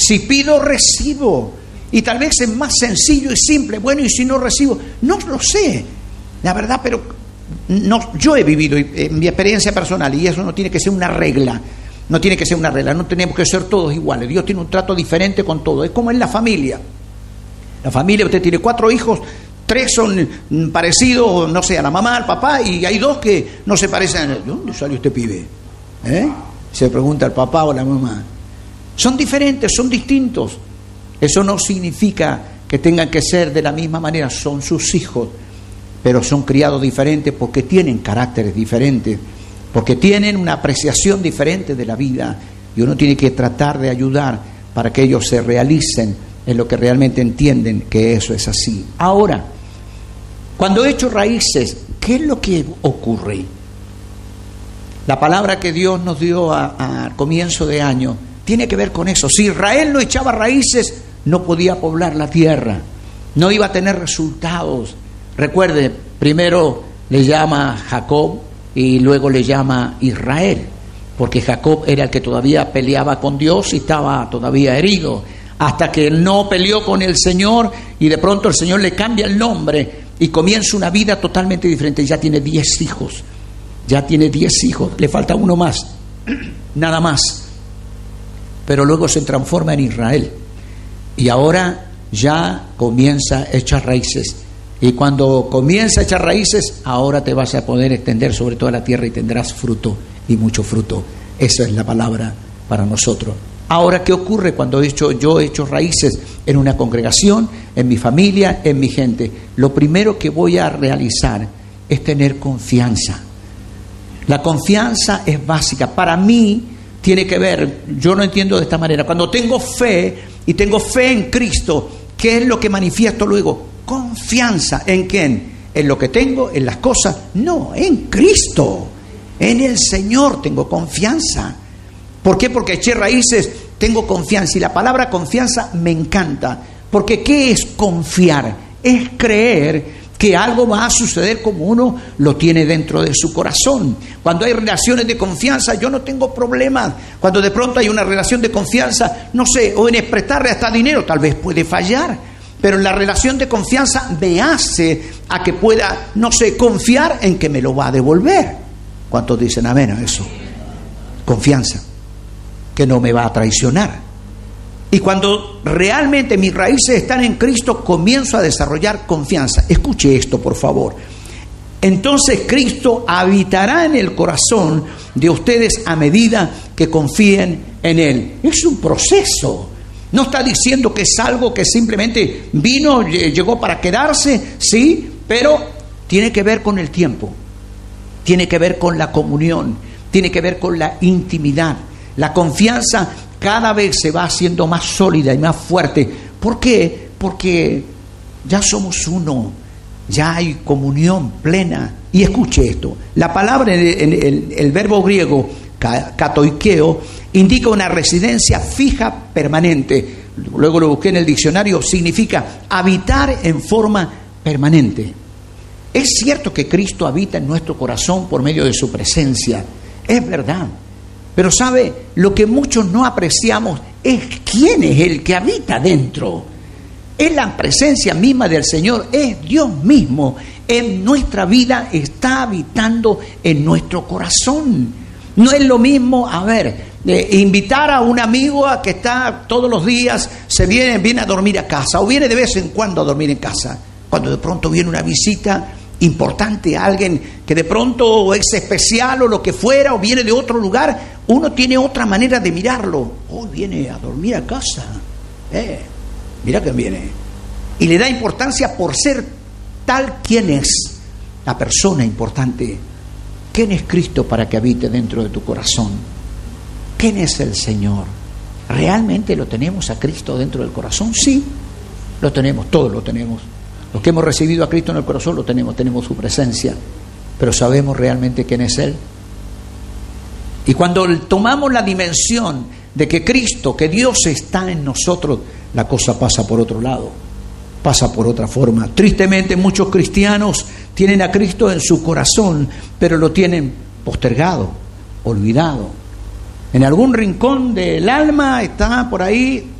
Si pido, recibo. Y tal vez es más sencillo y simple. Bueno, y si no recibo, no lo sé, la verdad, pero no, yo he vivido en mi experiencia personal, y eso no tiene que ser una regla. No tiene que ser una regla, no tenemos que ser todos iguales. Dios tiene un trato diferente con todos. Es como en la familia. La familia, usted tiene 4 hijos, 3 son parecidos, no sé, a la mamá, al papá, y hay 2 que no se parecen. ¿De dónde salió este pibe? Se pregunta el papá o la mamá. Son diferentes, son distintos. Eso no significa que tengan que ser de la misma manera. Son sus hijos, pero son criados diferentes porque tienen caracteres diferentes, porque tienen una apreciación diferente de la vida, y uno tiene que tratar de ayudar para que ellos se realicen en lo que realmente entienden que eso es así. Ahora, cuando he hecho raíces, ¿qué es lo que ocurre? La palabra que Dios nos dio a comienzo de año tiene que ver con eso. Si Israel no echaba raíces, no podía poblar la tierra, no iba a tener resultados. Recuerde, primero le llama Jacob y luego le llama Israel, porque Jacob era el que todavía peleaba con Dios y estaba todavía herido, hasta que no peleó con el Señor, y de pronto el Señor le cambia el nombre y comienza una vida totalmente diferente. Ya tiene 10 hijos, le falta uno más, nada más, pero luego se transforma en Israel, y ahora ya comienza a echar raíces. Y cuando comienza a echar raíces, ahora te vas a poder extender sobre toda la tierra y tendrás fruto, y mucho fruto. Esa es la palabra para nosotros. Ahora, ¿qué ocurre cuando yo he hecho raíces en una congregación, en mi familia, en mi gente? Lo primero que voy a realizar es tener confianza. La confianza es básica. Para mí tiene que ver, yo lo entiendo de esta manera, cuando tengo fe y tengo fe en Cristo, ¿qué es lo que manifiesto luego? Confianza. ¿En quién? ¿En lo que tengo? ¿En las cosas? No, en Cristo, en el Señor tengo confianza. ¿Por qué? Porque eché raíces, tengo confianza. Y la palabra confianza me encanta, porque ¿qué es confiar? Es creer que algo va a suceder como uno lo tiene dentro de su corazón. Cuando hay relaciones de confianza, yo no tengo problemas. Cuando de pronto hay una relación de confianza, no sé, o en prestarle hasta dinero, tal vez puede fallar, pero la relación de confianza me hace a que pueda, no sé, confiar en que me lo va a devolver. ¿Cuántos dicen amén a eso? Confianza, que no me va a traicionar. Y cuando realmente mis raíces están en Cristo, comienzo a desarrollar confianza. Escuche esto, por favor. Entonces Cristo habitará en el corazón de ustedes a medida que confíen en Él. Es un proceso. No está diciendo que es algo que simplemente vino, llegó para quedarse, sí, pero tiene que ver con el tiempo, tiene que ver con la comunión, tiene que ver con la intimidad. La confianza cada vez se va haciendo más sólida y más fuerte. ¿Por qué? Porque ya somos uno, ya hay comunión plena. Y escuche esto, la palabra, el verbo griego katoikeo, indica una residencia fija permanente. Luego lo busqué en el diccionario, significa habitar en forma permanente. Es cierto que Cristo habita en nuestro corazón por medio de su presencia, es verdad. Pero sabe, lo que muchos no apreciamos es quién es el que habita dentro. Es la presencia misma del Señor, es Dios mismo. En nuestra vida está habitando en nuestro corazón. No es lo mismo, invitar a un amigo a que está todos los días, viene a dormir a casa, o viene de vez en cuando a dormir en casa. Cuando de pronto viene una visita importante, alguien que de pronto es especial o lo que fuera, o viene de otro lugar, uno tiene otra manera de mirarlo. Hoy viene a dormir a casa, mira que viene, y le da importancia por ser tal quien es la persona importante. ¿Quién es Cristo para que habite dentro de tu corazón? ¿Quién es el Señor? ¿Realmente lo tenemos a Cristo dentro del corazón? Sí, lo tenemos, todos lo tenemos. Los que hemos recibido a Cristo en el corazón lo tenemos su presencia, pero ¿sabemos realmente quién es Él? Y cuando tomamos la dimensión de que Cristo, que Dios está en nosotros, la cosa pasa por otro lado, pasa por otra forma. Tristemente muchos cristianos tienen a Cristo en su corazón, pero lo tienen postergado, olvidado. En algún rincón del alma está por ahí